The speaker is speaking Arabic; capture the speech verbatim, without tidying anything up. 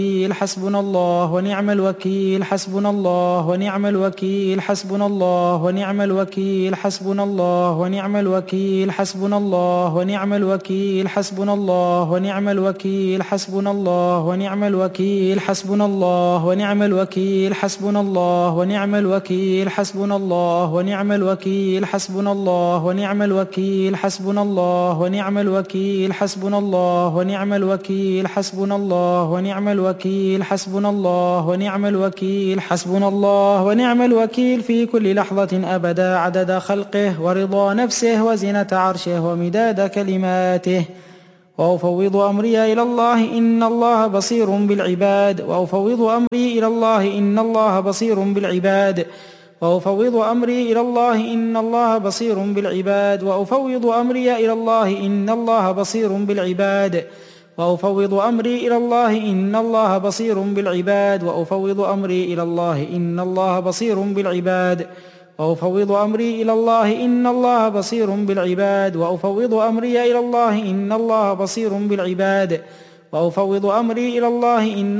حسبنا الله ونعم الوكيل حسبنا الله ونعم الوكيل حسبنا الله ونعم الوكيل حسبنا الله ونعم الوكيل حسبنا الله ونعم الوكيل حسبنا الله ونعم الوكيل حسبنا الله ونعم الوكيل حسبنا الله ونعم الوكيل حسبنا الله ونعم الوكيل حسبنا الله ونعم الوكيل حسبنا الله ونعم الوكيل حسبنا الله ونعم الوكيل حسبنا الله ونعم الوكيل حسبنا الله ونعم الوكيل حسبنا الله ونعم الوكيل حسبنا الله ونعم الوكيل في كل لحظة أبدا عدد خلقه ورضا نفسه وزنة عرشه ومداد كلماته. وأفوض أمري إلى الله إن الله بصير بالعباد وأفوض أمري إلى الله إن الله بصير بالعباد وأفوض أمري إلى الله إن الله بصير بالعباد وأفوض أمري إلى الله إن الله بصير بالعباد وأفوض أمري إلى الله إن الله بصير بالعباد وأفوض أمري إلى الله إن الله بصير بالعباد وأفوض أمري إلى الله إن الله بصير بالعباد وأفوض أمري إلى الله إن الله بصير بالعباد وأفوض أمري إلى الله إن